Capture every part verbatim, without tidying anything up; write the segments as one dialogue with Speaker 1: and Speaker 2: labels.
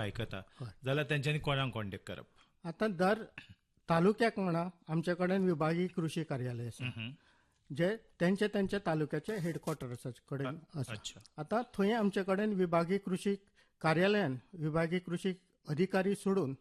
Speaker 1: आयकता जाल्यार तेंच्यांनी कोणाक कॉन्टॅक्ट करप?
Speaker 2: आता दर तालुक्याक म्हणा आमचे कडेन विभागीय कृषी कार्यालय आसा जे तेंचे तेंच्या तालुक्याचे हेडक्वॉर्टर्सा कडेन आसा. आता थंय आमचे कडेन विभागीय कृषी कार्यालयान विभागीय कृषी अधिकारी सोडून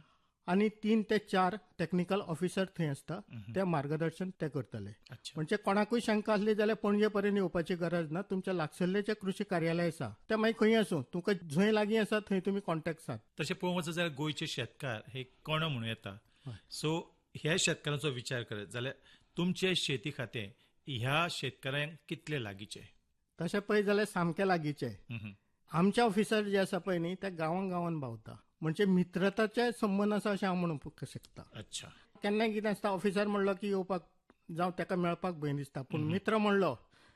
Speaker 2: आनी तीन ते चार टेक्निकल ऑफिसर थंय आसता. ते मार्गदर्शन ते करतले. म्हणजे कोणाकूय शंका आसली जाल्यार पणजे पर्यंत येवपाची गरज ना. तुमच्या लागसल्ले जे कृषी कार्यालय आसा ते मागीर खंय आसूं तुमकां जंय लागीं आसा थंय तुमी कॉन्टॅक्ट साद.
Speaker 1: तशें पळोवंक वचत जाल्यार गोंयचे शेतकार हे कोण म्हणून येता. सो ह्या शेतकारांचो विचार करत जाल्यार तुमचे शेती खातें ह्या शेतकारांक कितले लागींचे?
Speaker 2: तशें पळयत जाल्यार सामकें लागींचे. आमचे ऑफिसर जे आसा पळय न्ही ते गांवां गांवांत भावता. म्हणजे मित्रताचे संबंद आसा अशें हांव म्हणूंक शकता.
Speaker 1: अच्छा.
Speaker 2: केन्ना कितें आसता ऑफिसर म्हणलो की येवपाक जावं ताका मेळपाक भंय दिसता पूण मित्र म्हणलो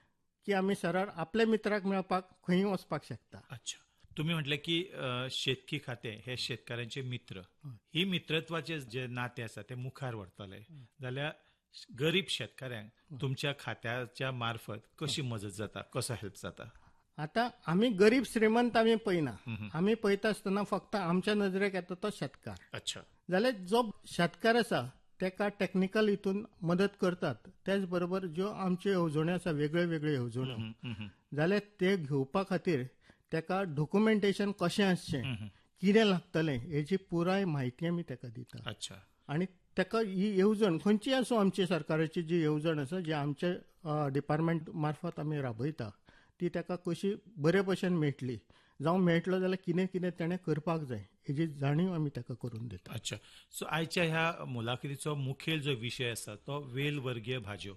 Speaker 2: की आमी सरळ आपल्या मित्राक मेळपाक खंय वचपाक शकता.
Speaker 1: अच्छा. तुम्ही म्हटले की शेतकी खातें हे शेतकारांचे मित्र. ही मित्रत्वाचे जे नाते आसा ते मुखार व्हरतले जाल्यार गरीब शेतकाऱ्यांक तुमच्या खात्याच्या मार्फत कशी मजत जाता, कसो हेल्प जाता?
Speaker 2: आता आमी गरीब श्रीमंत आमी पळयना. आमी पळयता आसतना फक्त आमच्या नजरेक येता तो शेतकार.
Speaker 1: अच्छा.
Speaker 2: जाल्यार जो शेतकार आसा तेका टेक्निकल हितून मदत करतात. तेच बरोबर ज्यो आमच्यो येवजण्यो आसा वेगळ्यो वेगळ्यो येवजण्यो जाल्यार ते घेवपा खातीर तेका डॉक्युमेंटेशन कशें आसचें, कितें लागतलें हेची पुराय म्हायती आमी तेका दिता.
Speaker 1: अच्छा.
Speaker 2: आनी तेका ही येवजण खंयची आसूं आमची सरकाराची जी येवजण आसा जी आमचे डिपार्टमेंट मार्फत आमी राबयता ती तेका कशी बरे भशेन मेळटली जावं मेळटलो जाल्यार कितें कितें तेणें करपाक जाय हेची जाणीव आमी तेका करून दिता.
Speaker 1: अच्छा. सो आयच्या ह्या मुलाखतीचो मुखेल जो विशय आसा तो वेलवर्गीय भाज्यो.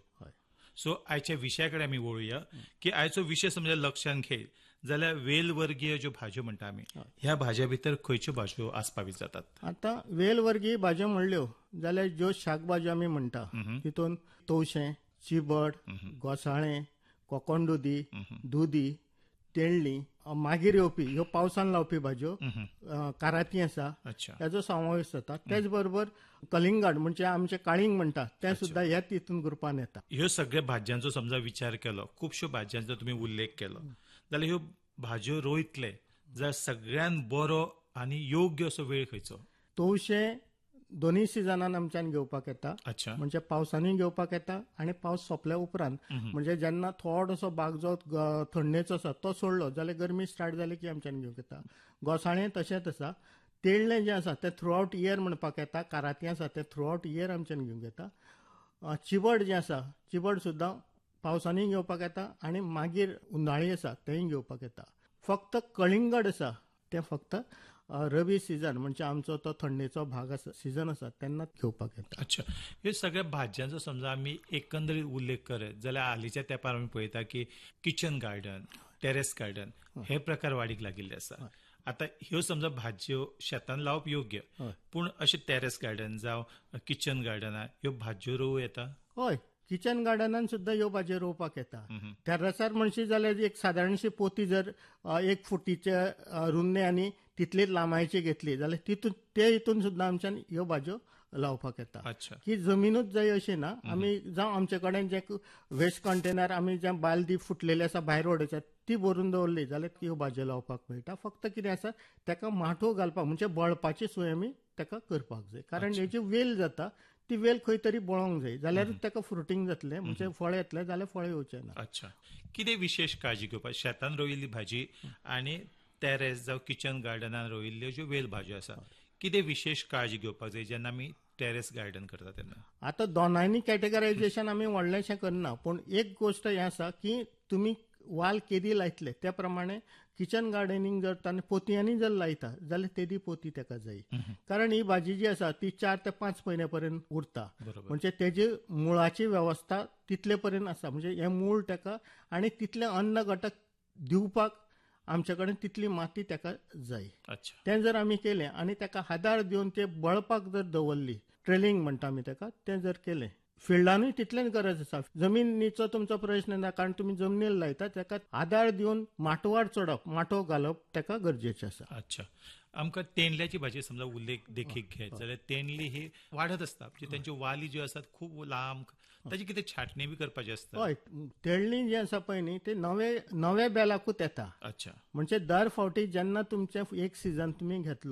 Speaker 1: सो आयच्या विशया कडेन आमी वळुया की आयचो विशय समजा लक्षांत घेत जाल्यार वेलवर्गीय ज्यो भाज्यो म्हणटा आमी ह्या भाज्या भितर खंयच्यो भाज्यो आसपावीत जातात?
Speaker 2: आता वेलवर्गीय भाज्यो म्हणल्यो जाल्यार ज्यो शाकभाज्यो आमी म्हणटा तितून तवशें, चिबड, घोसाळें, कोकोणदुदी, दुदी, तेळ्ळी, मागीर येवपी ह्यो पावसान लावपी भाज्यो, काराती आसा हेजो समावेश जाता. तेच बरोबर कलिंगड म्हणजे आमचे काळींग म्हणटा ते सुद्दां ह्याच हितून ग्रुपान येता.
Speaker 1: ह्यो सगळ्या भाज्यांचो समजा विचार केलो, खुबश्यो भाज्यांचो तुमी उल्लेख केलो जाल्यार ह्यो भाज्यो रोयतले जाल्यार सगळ्यात बरो आनी योग्य असो वेळ खंयचो?
Speaker 2: तवशें दोनूय सिजनान आमच्यान घेवपाक येता. म्हणजे पावसानूय घेवपाक येता आनी पावस सोंपल्या उपरांत म्हणजे जेन्ना थोडोसो भाग जो थंडेचो आसा तो सोडलो जाल्यार गरमी स्टार्ट जाली की आमच्यान घेवंक येता. घोसाळें तशेंच आसा. तेळ्ळें जें आसा तें थ्रू आवट इयर म्हणपाक येता. काराती आसा तें थ्रू आवट इयर आमच्यान घेवंक येता. चिबड जें आसा चिबड सुद्दां पावसानूय घेवपाक येता आनी मागीर उनाळी आसा तेंय घेवपाक येता. फक्त कळिंगड आसा तें फक्त रबी सिजन म्हणजे आमचो तो थंडेचो भाग आसा सिजन आसा तेन्नाच घेवपाक येता.
Speaker 1: अच्छा. ह्यो सगळ्या भाज्यांचो समजा आमी एकंदरीत उल्लेख करत जाल्यार हालींच्या तेंपार आमी पळयता की किचन गार्डन, टेरेस गार्डन हे प्रकार वाडीक लागिल्ले आसा. आता ह्यो समजा भाज्यो शेतान लावप योग्य पूण अशें टेरेस गार्डन जावं किचन गार्डनार ह्यो भाज्यो रोवं येता?
Speaker 2: हय. किचन गार्डनान सुद्दां ह्यो भाज्यो रोवपाक येता. टेरेसार म्हणशी जाल्यार एक सादारणशी पोती जर एक फुटीचे रुंदे आनी तितलीच लांबायेची घेतली जाल्यार तितून ते हितून सुद्दां आमच्यान ह्यो भाज्यो लावपाक येता. की जमीनूच जाय अशी ना. आमी जावं आमचे कडेन जे वेस्ट कंटेनर आमी जे बालदी फुटलेली आसा भायर उडयतात ती भरून दवरली जाल्यार ह्यो भाज्यो लावपाक मेळटा. फक्त कितें आसा तेका माठो घालपाक म्हणजे बळपाची सोय आमी तेका करपाक जाय. कारण हेची वेल जाता ती वेल खंय तरी बळोवंक जाय जाल्यार तेका फ्रुटींग जातलें म्हणजे फळ येतलें जाल्यार फळ येवचें ना.
Speaker 1: अच्छा. कितें विशेष काळजी घेवपाक शेतान रोयिल्ली भाजी आनी टेरेस जावं किचन गार्डनान रोयिल्ल्यो ज्यो वेल भाज्यो आसा कितें विशेष काळजी घेवपाक जाय जेन्ना आमी टेरेस गार्डन करता तेन्ना?
Speaker 2: आता दोनांनी कॅटेगरायझेशन आमी व्हडलेंशें करना पूण एक गोश्ट हें आसा की तुमी वाल केदी लायतले त्या प्रमाणे किचन गार्डनिंग जर ताणें पोतयांनी जर लायता जाल्यार तेदी पोती तेका जाय. कारण ही भाजी जी आसा ती चार ते पांच म्हयने पर्यंत उरता. म्हणजे तेजी मुळाची वेवस्था तितले पर्यंत आसा म्हणजे हें मूळ तेका आनी तितले अन्न घटक दिवपाक आमचे कडेन तितली माती तेका जाय. तें जर आमी केलें आनी तेका आदार दिवन तें बळपाक जर दवरली ट्रेलिंग म्हणटा आमी तेका तें जर केलें फिल्डानूय तितलेंच गरज आसा. जमनीचो तुमचो प्रश्न ना कारण तुमी जमनीर लायता तेका आदार दिवन माटोवार चडप माटो घालप तेका गरजेचें आसा.
Speaker 1: अच्छा. आमकां तेंडल्याची भाजी समजा उल्लेख देखीक घेत जाल्यार तेंडली ही वाडत आसता म्हणजे तेंच्यो वाली ज्यो आसात खूब लांब ताची कितें छाटणी बी करपाची आसता?
Speaker 2: हय. तेंडली जी आसा पळय न्ही ती नवे नव्या बेलाकूच येता.
Speaker 1: अच्छा.
Speaker 2: म्हणजे दर फावटी जेन्ना तुमचें एक सिजन तुमी घेतलो